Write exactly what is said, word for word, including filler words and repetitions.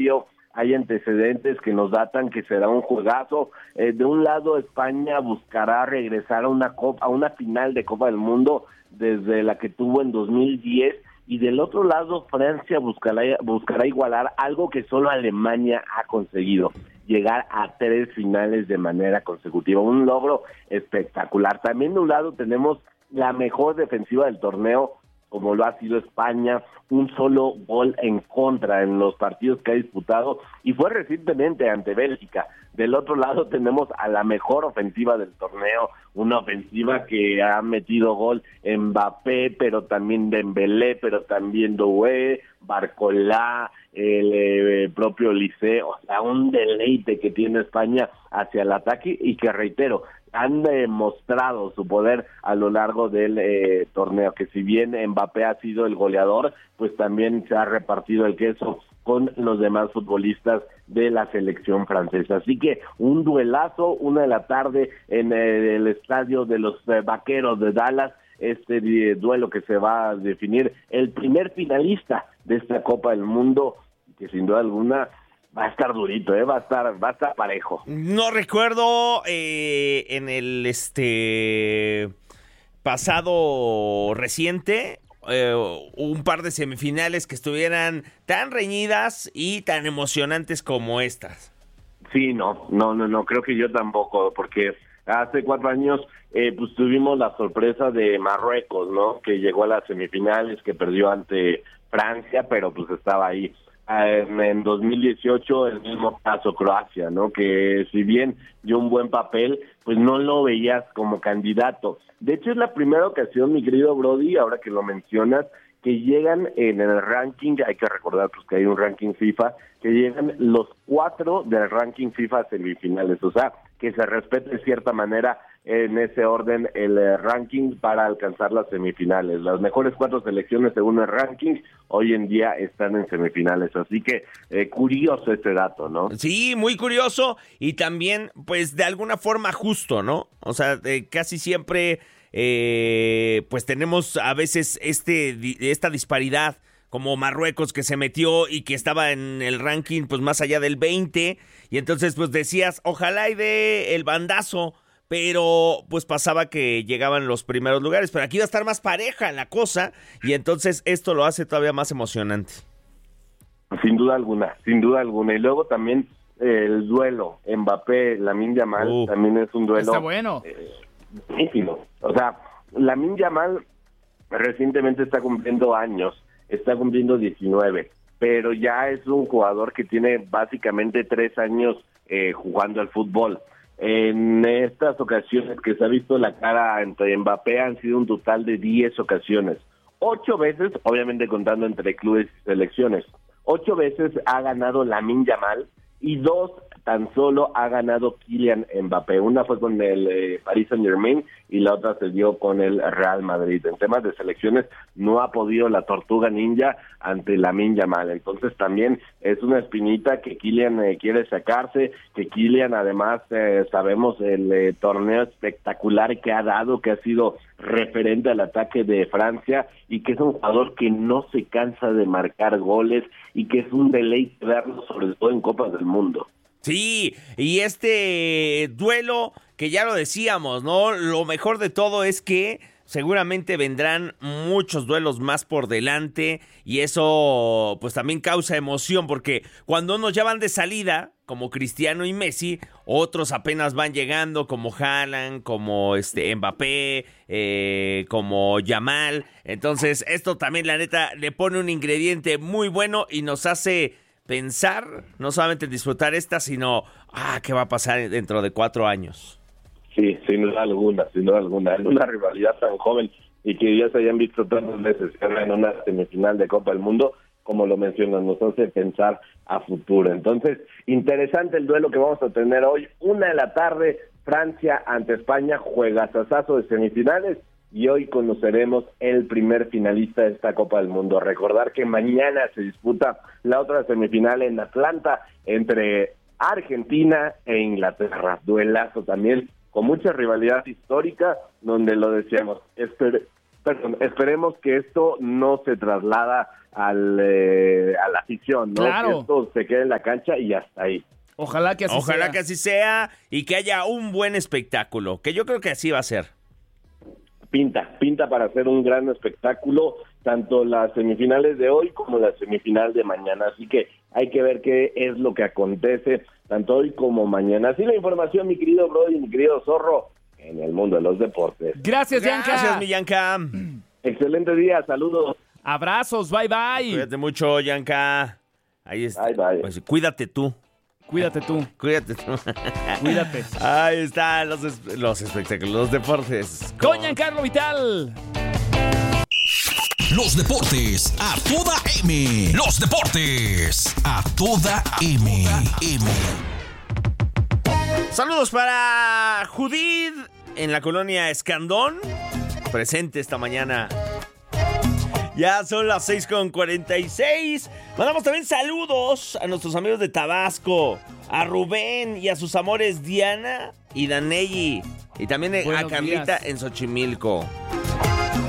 previo. Hay antecedentes que nos datan que será un juegazo. Eh, de un lado, España buscará regresar a una copa, a una final de Copa del Mundo desde la que tuvo en dos mil diez, y del otro lado, Francia buscará, buscará igualar algo que solo Alemania ha conseguido: llegar a tres finales de manera consecutiva. Un logro espectacular. También de un lado tenemos la mejor defensiva del torneo, como lo ha sido España, un solo gol en contra en los partidos que ha disputado, y fue recientemente ante Bélgica. Del otro lado tenemos a la mejor ofensiva del torneo, una ofensiva que ha metido gol Mbappé, pero también Dembélé, pero también Doué, Barcola, el eh, propio Olise. O sea, un deleite que tiene España hacia el ataque, y que, reitero, han demostrado su poder a lo largo del eh, torneo, que si bien Mbappé ha sido el goleador, pues también se ha repartido el queso con los demás futbolistas de la selección francesa. Así que un duelazo, una de la tarde en eh, el estadio de los eh, Vaqueros de Dallas, este eh, duelo que se va a definir el primer finalista de esta Copa del Mundo, que sin duda alguna va a estar durito, ¿eh? va a estar, va a estar parejo. No recuerdo eh, en el este pasado reciente eh, un par de semifinales que estuvieran tan reñidas y tan emocionantes como estas. Sí, no, no, no, no, creo que yo tampoco, porque hace cuatro años eh, pues tuvimos la sorpresa de Marruecos, ¿no? Que llegó a las semifinales, que perdió ante Francia, pero pues estaba ahí. En dos mil dieciocho el mismo caso Croacia, ¿no? Que si bien dio un buen papel, pues no lo veías como candidato. De hecho, es la primera ocasión, mi querido Brody, ahora que lo mencionas, que llegan en el ranking, hay que recordar pues que hay un ranking FIFA, que llegan los cuatro del ranking FIFA semifinales, o sea, que se respete de cierta manera en ese orden el eh, ranking para alcanzar las semifinales. Las mejores cuatro selecciones según el ranking hoy en día están en semifinales, así que eh, curioso este dato, ¿no? Sí, muy curioso, y también pues de alguna forma justo, ¿no? O sea, eh, casi siempre eh, pues tenemos a veces este esta disparidad, como Marruecos, que se metió y que estaba en el ranking pues más allá del veinte, y entonces pues decías, ojalá y dé el bandazo, pero pues pasaba que llegaban los primeros lugares. Pero aquí va a estar más pareja la cosa, y entonces esto lo hace todavía más emocionante. Sin duda alguna, sin duda alguna. Y luego también eh, el duelo Mbappé-Lamine Yamal uh, también es un duelo. Está bueno. Eh, ínfimo. O sea, Lamine Yamal recientemente está cumpliendo años, está cumpliendo diecinueve, pero ya es un jugador que tiene básicamente tres años eh, jugando al fútbol. En estas ocasiones que se ha visto la cara entre Mbappé han sido un total de diez ocasiones. Ocho veces, obviamente contando entre clubes y selecciones, ocho veces ha ganado Lamine Yamal y dos tan solo ha ganado Kylian Mbappé. Una fue con el eh, Paris Saint-Germain y la otra se dio con el Real Madrid. En temas de selecciones no ha podido la Tortuga Ninja ante Lamine Yamal. Entonces también es una espinita que Kylian eh, quiere sacarse, que Kylian además eh, sabemos el eh, torneo espectacular que ha dado, que ha sido referente al ataque de Francia, y que es un jugador que no se cansa de marcar goles y que es un deleite verlo, sobre todo en Copas del Mundo. Sí, y este duelo que ya lo decíamos, ¿no? Lo mejor de todo es que seguramente vendrán muchos duelos más por delante, y eso pues también causa emoción, porque cuando unos ya van de salida, como Cristiano y Messi, otros apenas van llegando, como Haaland, como este Mbappé, eh, como Yamal. Entonces esto también, la neta, le pone un ingrediente muy bueno y nos hace pensar, no solamente en disfrutar esta, sino, ah, ¿qué va a pasar dentro de cuatro años? Sí, sin duda alguna, sin duda alguna. En una rivalidad tan joven y que ya se hayan visto tantas veces en una semifinal de Copa del Mundo, como lo mencionas, nos hace pensar a futuro. Entonces, interesante el duelo que vamos a tener hoy, una de la tarde, Francia ante España, juegazazazo de semifinales, y hoy conoceremos el primer finalista de esta Copa del Mundo. Recordar que mañana se disputa la otra semifinal en Atlanta entre Argentina e Inglaterra. Duelazo también, con mucha rivalidad histórica, donde lo decíamos, esper- perdón, esperemos que esto no se traslada al, eh, a la afición, ¿no? Claro. Que esto se quede en la cancha y hasta ahí. Ojalá que así Ojalá sea. que así sea y que haya un buen espectáculo, que yo creo que así va a ser. Pinta, pinta para hacer un gran espectáculo, tanto las semifinales de hoy como la semifinal de mañana. Así que hay que ver qué es lo que acontece, tanto hoy como mañana. Así la información, mi querido Brody, mi querido Zorro, en el mundo de los deportes. Gracias, Yanka. Gracias, mi Yanka. Excelente día, saludos. Abrazos, bye, bye. Cuídate mucho, Yanka. Ahí está. Bye, bye. Pues, cuídate tú. Cuídate tú, Cuídate tú. cuídate. Ahí están los, es- los espectáculos, los deportes. Con Giancarlo Vital. Los deportes a toda M. Los deportes a toda M. M. Saludos para Judith en la colonia Escandón, presente esta mañana. Ya son las seis con cuarenta y seis. Mandamos también saludos a nuestros amigos de Tabasco, a Rubén y a sus amores Diana y Danelli. Y también a Buenos Carlita días. en Xochimilco.